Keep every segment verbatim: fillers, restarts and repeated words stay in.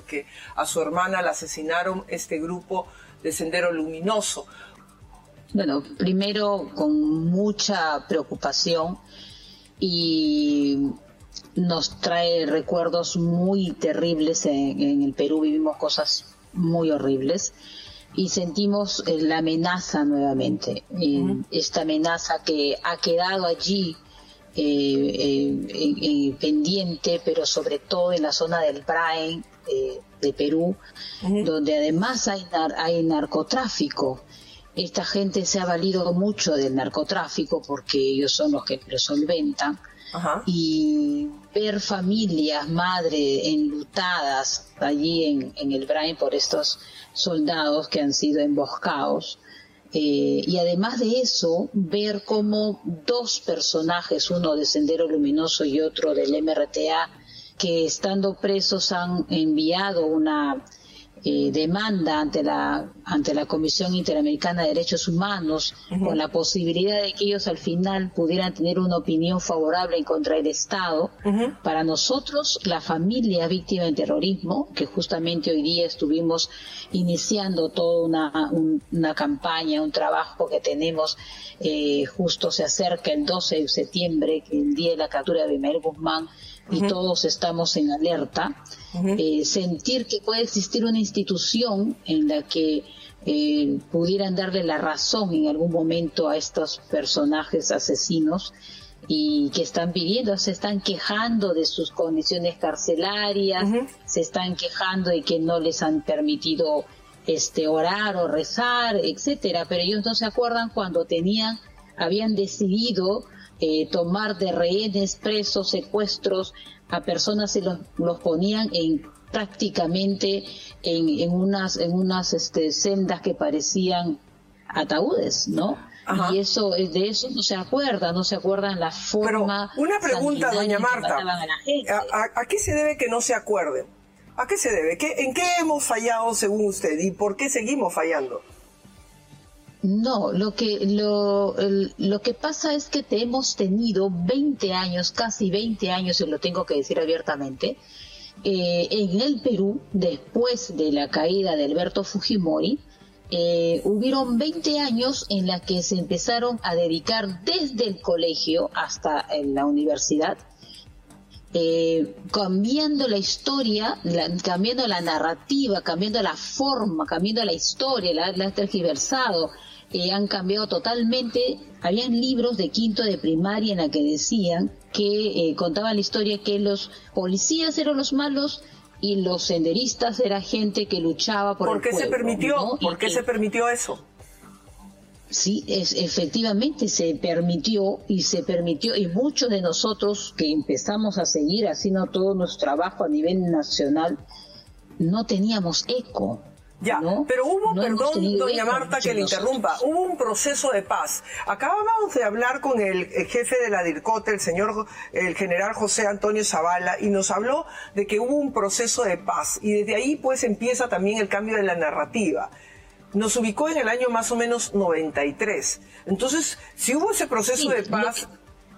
que a su hermana la asesinaron este grupo de Sendero Luminoso. Bueno, primero con mucha preocupación, y nos trae recuerdos muy terribles. En, en el Perú vivimos cosas muy horribles y sentimos eh, la amenaza nuevamente, eh, uh-huh. esta amenaza que ha quedado allí eh, eh, eh, eh, pendiente, pero sobre todo en la zona del Brain eh, de Perú, uh-huh. donde además hay, nar- hay narcotráfico. Esta gente se ha valido mucho del narcotráfico porque ellos son los que lo solventan. Uh-huh. Y ver familias, madres enlutadas allí en, en el Brain por estos soldados que han sido emboscados, eh, y además de eso ver cómo dos personajes, uno de Sendero Luminoso y otro del M R T A, que estando presos han enviado una Eh, demanda ante la ante la Comisión Interamericana de Derechos Humanos, uh-huh. con la posibilidad de que ellos al final pudieran tener una opinión favorable en contra del Estado. Uh-huh. Para nosotros, la familia víctima de terrorismo, que justamente hoy día estuvimos iniciando toda una, un, una campaña, un trabajo que tenemos, eh, justo se acerca el doce de septiembre, el día de la captura de Abimael Guzmán, y uh-huh. todos estamos en alerta. Uh-huh. eh, sentir que puede existir una institución en la que eh, pudieran darle la razón en algún momento a estos personajes asesinos y que están viviendo, se están quejando de sus condiciones carcelarias, uh-huh. se están quejando de que no les han permitido este orar o rezar, etcétera, pero ellos no se acuerdan cuando tenían, habían decidido eh, tomar de rehenes, presos, secuestros a personas, y los, los ponían en prácticamente en, en unas en unas este, sendas que parecían ataúdes, ¿no? Ajá. Y eso de eso no se acuerda, no se acuerdan la forma. Pero una pregunta, doña Marta, a, a, ¿a qué se debe que no se acuerden? ¿A qué se debe? ¿Qué, ¿En qué hemos fallado según usted y por qué seguimos fallando? No, lo que lo, el, lo que pasa es que te hemos tenido veinte años, casi veinte años, y lo tengo que decir abiertamente, eh, en el Perú, después de la caída de Alberto Fujimori, eh, hubieron veinte años en la que se empezaron a dedicar desde el colegio hasta en la universidad, eh, cambiando la historia, la, cambiando la narrativa, cambiando la forma, cambiando la historia, la, la han tergiversado. Eh, han cambiado totalmente. Habían libros de quinto de primaria en la que decían que eh, contaban la historia que los policías eran los malos y los senderistas era gente que luchaba por, ¿Por qué el pueblo, se permitió? ¿no? ¿Por qué que, se permitió eso? Sí, es, efectivamente se permitió y se permitió y muchos de nosotros que empezamos a seguir haciendo todo nuestro trabajo a nivel nacional no teníamos eco. Ya, ¿no? Pero hubo, no perdón, doña Marta, que le interrumpa, hubo un proceso de paz. Acabábamos de hablar con el, el jefe de la DIRCOTE, el señor, el general José Antonio Zavala, y nos habló de que hubo un proceso de paz, y desde ahí pues empieza también el cambio de la narrativa. Nos ubicó en el año más o menos noventa y tres. Entonces, si hubo ese proceso sí, de paz...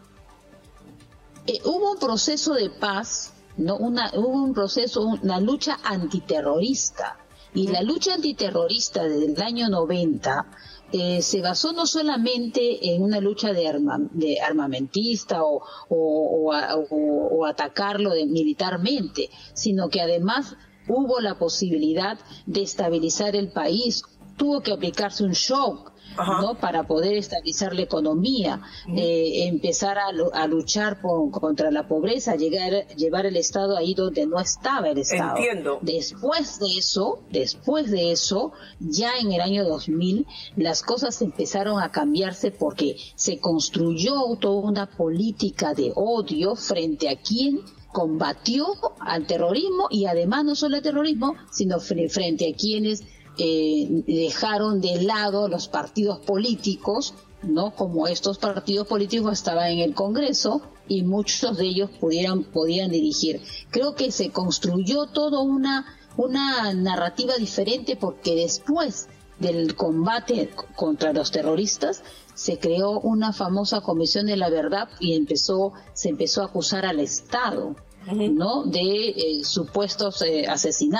Que, eh, hubo un proceso de paz, no, una, hubo un proceso, una lucha antiterrorista. Y la lucha antiterrorista desde el año noventa eh, se basó no solamente en una lucha de, arma, de armamentista o, o, o, o, o atacarlo de, militarmente, sino que además hubo la posibilidad de estabilizar el país. Tuvo que aplicarse un shock, ¿no? Para poder estabilizar la economía, uh-huh. eh, empezar a, a luchar por, contra la pobreza, llegar, llevar el Estado ahí donde no estaba el Estado. Entiendo. Después de eso, después de eso, ya en el año dos mil, las cosas empezaron a cambiarse porque se construyó toda una política de odio frente a quien combatió al terrorismo y además no solo al terrorismo, sino frente a quienes Eh, dejaron de lado los partidos políticos, ¿no? Como estos partidos políticos estaban en el Congreso y muchos de ellos pudieran, podían dirigir. Creo que se construyó toda una, una narrativa diferente porque después del combate contra los terroristas se creó una famosa Comisión de la Verdad y empezó, se empezó a acusar al Estado, uh-huh. ¿no? de eh, supuestos eh, asesinatos.